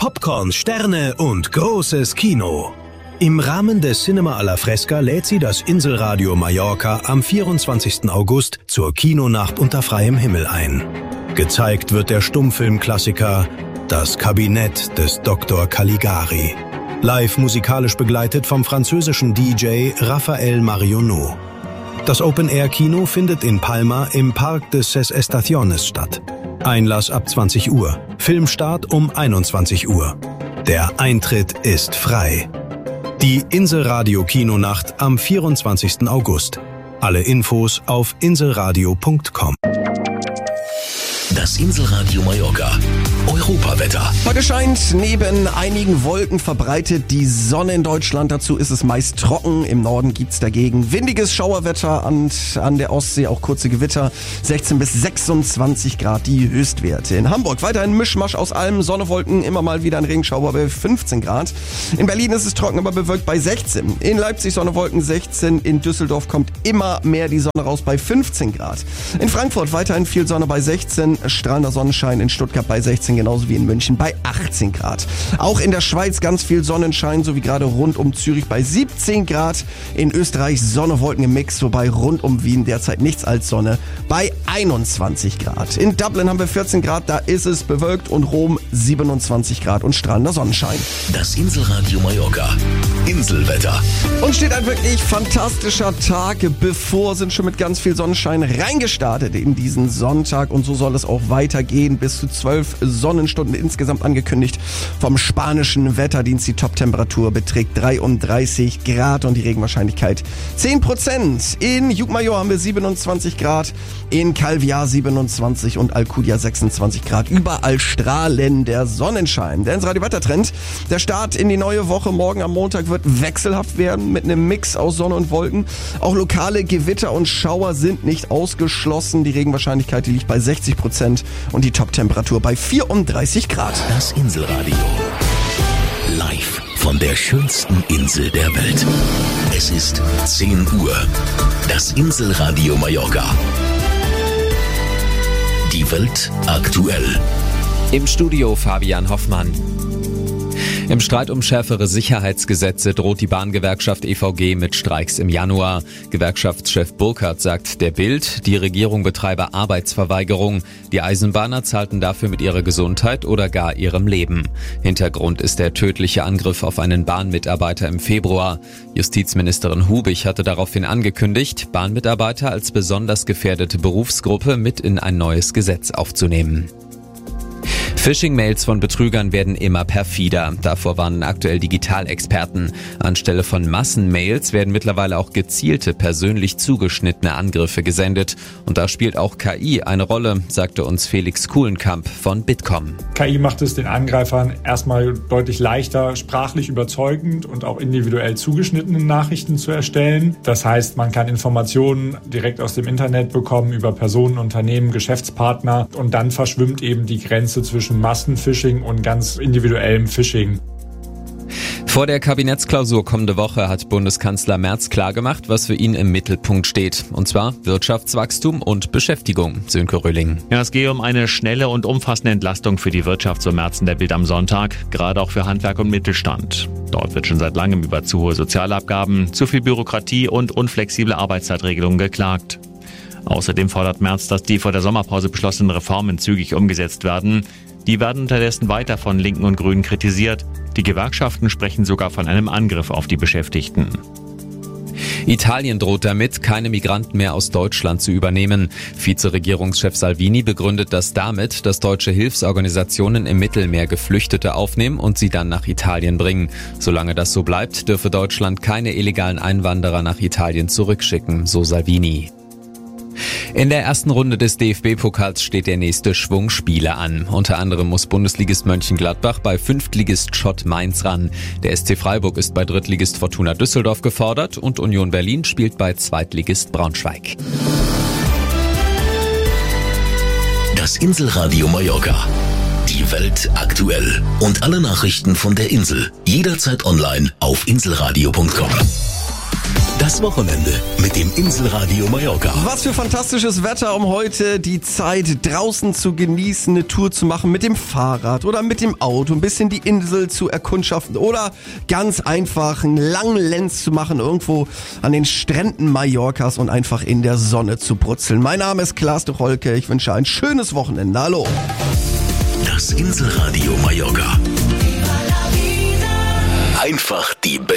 Popcorn, Sterne und großes Kino. Im Rahmen des Cinema alla Fresca lädt sie das Inselradio Mallorca am 24. August zur Kinonacht unter freiem Himmel ein. Gezeigt wird der Stummfilmklassiker Das Kabinett des Dr. Caligari. Live musikalisch begleitet vom französischen DJ Raphael Marionneau. Das Open-Air-Kino findet in Palma im Parque de Ses Estaciones statt. Einlass ab 20 Uhr, Filmstart um 21 Uhr. Der Eintritt ist frei. Die Inselradio-Kinonacht am 24. August. Alle Infos auf inselradio.com. Das Inselradio Mallorca. Europawetter. Heute scheint neben einigen Wolken verbreitet die Sonne in Deutschland. Dazu ist es meist trocken. Im Norden gibt's dagegen windiges Schauerwetter und an der Ostsee auch kurze Gewitter. 16 bis 26 Grad die Höchstwerte. In Hamburg weiterhin Mischmasch aus allem. Sonne, Wolken, immer mal wieder ein Regenschauer bei 15 Grad. In Berlin ist es trocken, aber bewölkt bei 16. In Leipzig Sonne, Wolken 16. In Düsseldorf kommt immer mehr die Sonne raus bei 15 Grad. In Frankfurt weiterhin viel Sonne bei 16. Strahlender Sonnenschein in Stuttgart bei 16, genauso wie in München bei 18 Grad. Auch in der Schweiz ganz viel Sonnenschein, so wie gerade rund um Zürich bei 17 Grad. In Österreich Sonne, Wolken im Mix, wobei rund um Wien derzeit nichts als Sonne bei 21 Grad. In Dublin haben wir 14 Grad, da ist es bewölkt, und Rom 27 Grad und strahlender Sonnenschein. Das Inselradio Mallorca. Inselwetter. Und steht ein wirklich fantastischer Tag bevor, sind schon mit ganz viel Sonnenschein reingestartet in diesen Sonntag, und so soll es auch weitergehen. Bis zu 12 Sonnenstunden insgesamt angekündigt vom spanischen Wetterdienst. Die Top-Temperatur beträgt 33 Grad und die Regenwahrscheinlichkeit 10%. In Jugmajor haben wir 27 Grad, in Calviar 27 und Alcudia 26 Grad. Überall strahlender Sonnenschein. Der Inselradio-Wettertrend. Der Start in die neue Woche morgen am Montag wird wechselhaft werden mit einem Mix aus Sonne und Wolken. Auch lokale Gewitter und Schauer sind nicht ausgeschlossen. Die Regenwahrscheinlichkeit, die liegt bei 60% und die Top-Temperatur bei 34 Grad. Das Inselradio. Live von der schönsten Insel der Welt. Es ist 10 Uhr. Das Inselradio Mallorca. Die Welt aktuell. Im Studio Fabian Hoffmann. Im Streit um schärfere Sicherheitsgesetze droht die Bahngewerkschaft EVG mit Streiks im Januar. Gewerkschaftschef Burkhardt sagt der Bild, die Regierung betreibe Arbeitsverweigerung. Die Eisenbahner zahlten dafür mit ihrer Gesundheit oder gar ihrem Leben. Hintergrund ist der tödliche Angriff auf einen Bahnmitarbeiter im Februar. Justizministerin Hubich hatte daraufhin angekündigt, Bahnmitarbeiter als besonders gefährdete Berufsgruppe mit in ein neues Gesetz aufzunehmen. Phishing-Mails von Betrügern werden immer perfider. Davor warnen aktuell Digitalexperten. Anstelle von Massenmails werden mittlerweile auch gezielte, persönlich zugeschnittene Angriffe gesendet. Und da spielt auch KI eine Rolle, sagte uns Felix Kuhlenkamp von Bitkom. KI macht es den Angreifern erstmal deutlich leichter, sprachlich überzeugend und auch individuell zugeschnittene Nachrichten zu erstellen. Das heißt, man kann Informationen direkt aus dem Internet bekommen über Personen, Unternehmen, Geschäftspartner, und dann verschwimmt eben die Grenze zwischen Massenphishing und ganz individuellem Phishing. Vor der Kabinettsklausur kommende Woche hat Bundeskanzler Merz klargemacht, was für ihn im Mittelpunkt steht. Und zwar Wirtschaftswachstum und Beschäftigung. Sönke Röhling. Ja, es gehe um eine schnelle und umfassende Entlastung für die Wirtschaft, so Merz in der Bild am Sonntag, gerade auch für Handwerk und Mittelstand. Dort wird schon seit langem über zu hohe Sozialabgaben, zu viel Bürokratie und unflexible Arbeitszeitregelungen geklagt. Außerdem fordert Merz, dass die vor der Sommerpause beschlossenen Reformen zügig umgesetzt werden. Die werden unterdessen weiter von Linken und Grünen kritisiert. Die Gewerkschaften sprechen sogar von einem Angriff auf die Beschäftigten. Italien droht damit, keine Migranten mehr aus Deutschland zu übernehmen. Vizeregierungschef Salvini begründet das damit, dass deutsche Hilfsorganisationen im Mittelmeer Geflüchtete aufnehmen und sie dann nach Italien bringen. Solange das so bleibt, dürfe Deutschland keine illegalen Einwanderer nach Italien zurückschicken, so Salvini. In der ersten Runde des DFB-Pokals steht der nächste Schwung Spiele an. Unter anderem muss Bundesligist Mönchengladbach bei Fünftligist Schott Mainz ran. Der SC Freiburg ist bei Drittligist Fortuna Düsseldorf gefordert und Union Berlin spielt bei Zweitligist Braunschweig. Das Inselradio Mallorca. Die Welt aktuell. Und alle Nachrichten von der Insel. Jederzeit online auf inselradio.com. Das Wochenende mit dem Inselradio Mallorca. Was für fantastisches Wetter, um heute die Zeit draußen zu genießen, eine Tour zu machen mit dem Fahrrad oder mit dem Auto, ein bisschen die Insel zu erkundschaften oder ganz einfach einen langen Lenz zu machen irgendwo an den Stränden Mallorcas und einfach in der Sonne zu brutzeln. Mein Name ist Klaas de Holke, ich wünsche ein schönes Wochenende. Hallo. Das Inselradio Mallorca. Einfach die